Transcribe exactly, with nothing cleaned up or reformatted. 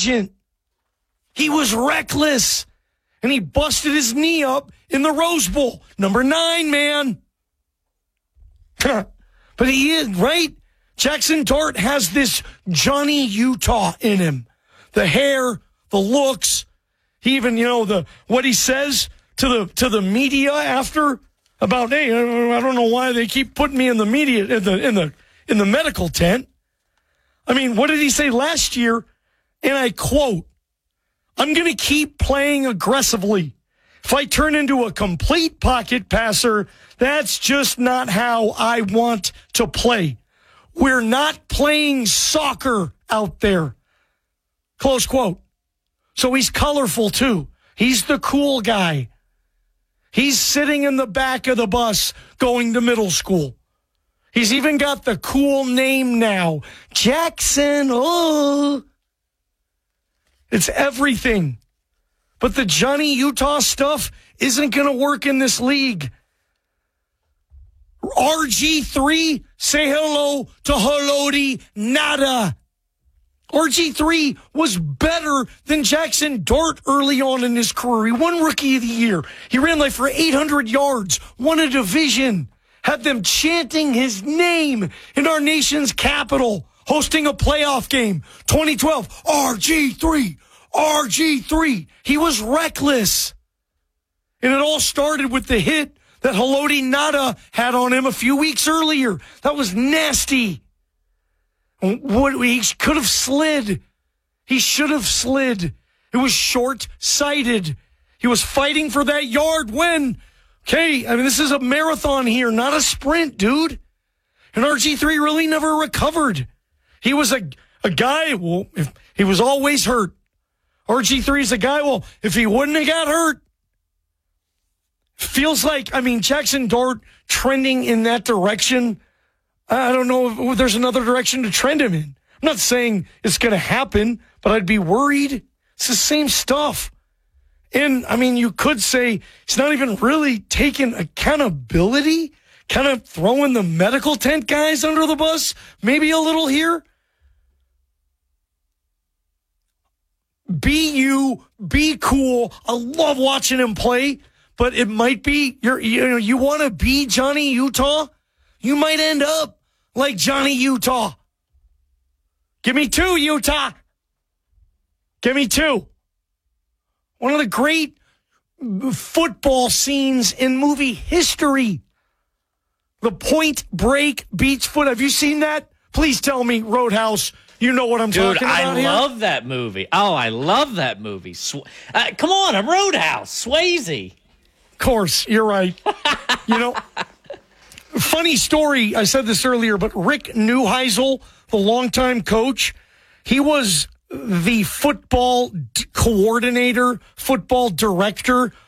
agent. He was reckless. And he busted his knee up in the Rose Bowl. Number nine, man. But he is, right? Jackson Dart has this Johnny Utah in him. The hair, the looks, he even, you know, the what he says to the to the media after about, hey, I don't know why they keep putting me in the media in the in the in the medical tent. I mean, what did he say last year? And I quote, I'm going to keep playing aggressively. If I turn into a complete pocket passer, that's just not how I want to play. We're not playing soccer out there. Close quote. So he's colorful too. He's the cool guy. He's sitting in the back of the bus going to middle school. He's even got the cool name now. Jackson. Oh. It's everything. But the Johnny Utah stuff isn't going to work in this league. R G three, say hello to Haloti Ngata. R G three was better than Jackson Dart early on in his career. He won Rookie of the Year. He ran like for eight hundred yards, won a division, had them chanting his name in our nation's capital, hosting a playoff game. twenty twelve, R G three, R G three. He was reckless. And it all started with the hit that Haloti Ngata had on him a few weeks earlier. That was nasty. What, he could have slid. He should have slid. It was short-sighted. He was fighting for that yard when, okay, I mean, this is a marathon here, not a sprint, dude. And R G three really never recovered. He was a, a guy, well, if he was always hurt. R G three is a guy, well, if he wouldn't have got hurt, feels like, I mean, Jackson Dart trending in that direction. I don't know if there's another direction to trend him in. I'm not saying it's going to happen, but I'd be worried. It's the same stuff. And, I mean, you could say he's not even really taking accountability, kind of throwing the medical tent guys under the bus, maybe a little here. Be you, be cool. I love watching him play, but it might be, you're, you know, you want to be Johnny Utah? You might end up like Johnny Utah. Give me two, Utah. Give me two. One of the great football scenes in movie history. The Point Break beach foot. Have you seen that? Please tell me, Roadhouse, you know what I'm Dude, talking about I here? I love that movie. Oh, I love that movie. Sw- uh, come on, I'm Roadhouse. Swayze. Of course, you're right. You know, funny story, I said this earlier, but Rick Neuheisel, the longtime coach, he was the football d- coordinator, football director